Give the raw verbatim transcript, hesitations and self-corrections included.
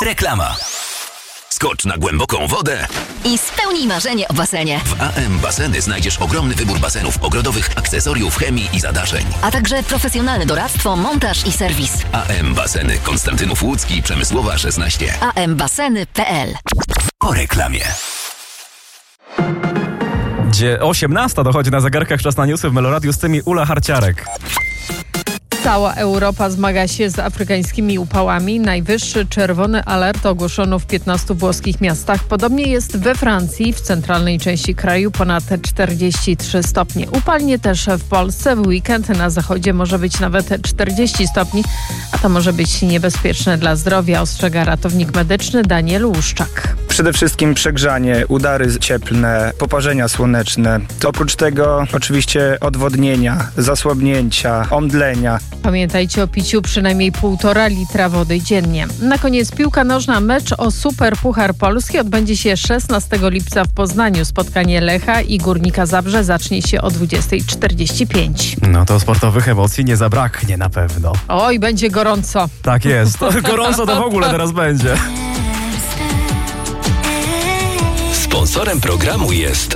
Reklama. Skocz na głęboką wodę i spełnij marzenie o basenie. W A M Baseny znajdziesz ogromny wybór basenów ogrodowych, akcesoriów, chemii i zadaszeń. A także profesjonalne doradztwo, montaż i serwis. A M Baseny, Konstantynów Łódzki, Przemysłowa szesnaście. a m baseny kropka p l. Po reklamie. osiemnasta dochodzi na zegarkach, czas na newsy w Meloradiu, z tymi Ula Harciarek. Cała Europa zmaga się z afrykańskimi upałami. Najwyższy czerwony alert ogłoszono w piętnastu włoskich miastach. Podobnie jest we Francji, w centralnej części kraju ponad czterdzieści trzy stopnie. Upalnie też w Polsce. W weekend na zachodzie może być nawet czterdzieści stopni, a to może być niebezpieczne dla zdrowia, ostrzega ratownik medyczny Daniel Łuszczak. Przede wszystkim przegrzanie, udary cieplne, poparzenia słoneczne. To oprócz tego oczywiście odwodnienia, zasłabnięcia, omdlenia. Pamiętajcie o piciu przynajmniej półtora litra wody dziennie. Na koniec piłka nożna. Mecz o Super Puchar Polski odbędzie się szesnastego lipca w Poznaniu. Spotkanie Lecha i Górnika Zabrze zacznie się o dwudziesta czterdzieści pięć. No to sportowych emocji nie zabraknie na pewno. Oj, będzie gorąco. Tak jest. Gorąco to w ogóle teraz będzie. Sponsorem programu jest